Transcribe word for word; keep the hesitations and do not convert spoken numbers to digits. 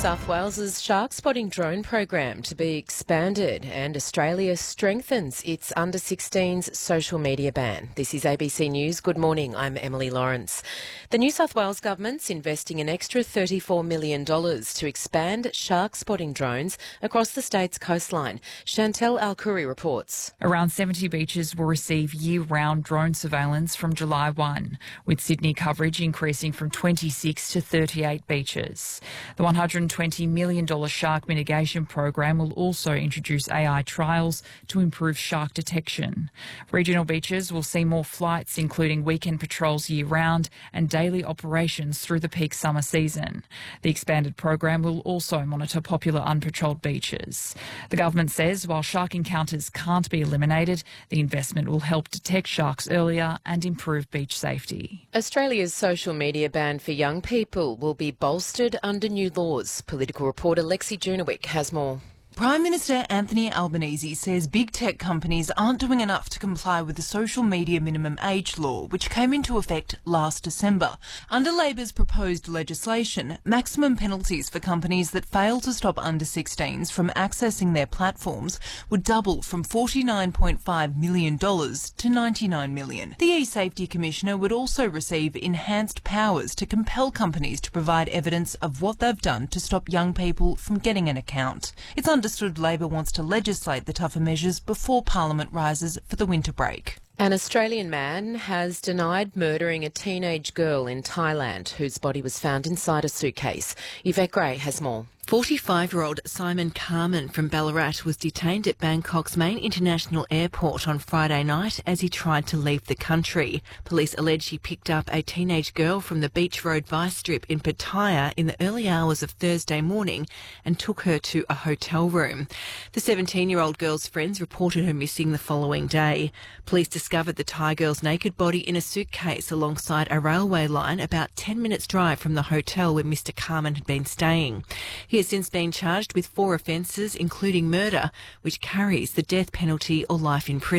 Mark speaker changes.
Speaker 1: South Wales's shark spotting drone program to be expanded, and Australia strengthens its under sixteens social media ban. This is A B C News. Good morning, I'm Emily Lawrence. The New South Wales government's investing an extra thirty-four million dollars to expand shark spotting drones across the state's coastline. Chantel Alkuri reports.
Speaker 2: Around seventy beaches will receive year-round drone surveillance from July first, with Sydney coverage increasing from twenty-six to thirty-eight beaches. The one hundred twenty million dollars shark mitigation program will also introduce A I trials to improve shark detection. Regional beaches will see more flights, including weekend patrols year-round and daily operations through the peak summer season. The expanded program will also monitor popular unpatrolled beaches. The government says while shark encounters can't be eliminated, the investment will help detect sharks earlier and improve beach safety.
Speaker 1: Australia's social media ban for young people will be bolstered under new laws. Political reporter Lexi Junowick has more.
Speaker 3: Prime Minister Anthony Albanese says big tech companies aren't doing enough to comply with the social media minimum age law, which came into effect last December. Under Labor's proposed legislation, maximum penalties for companies that fail to stop under sixteens from accessing their platforms would double from forty-nine point five million dollars to ninety-nine million dollars. The eSafety Commissioner would also receive enhanced powers to compel companies to provide evidence of what they've done to stop young people from getting an account. It's under Understood Labor wants to legislate the tougher measures before Parliament rises for the winter break.
Speaker 1: An Australian man has denied murdering a teenage girl in Thailand whose body was found inside a suitcase. Yvette Gray has more.
Speaker 4: forty-five-year-old Simon Carman from Ballarat was detained at Bangkok's main international airport on Friday night as he tried to leave the country. Police allege he picked up a teenage girl from the Beach Road Vice Strip in Pattaya in the early hours of Thursday morning and took her to a hotel room. The seventeen-year-old girl's friends reported her missing the following day. Police discovered the Thai girl's naked body in a suitcase alongside a railway line about ten minutes' drive from the hotel where Mister Carman had been staying. He has since been charged with four offences, including murder, which carries the death penalty or life in prison.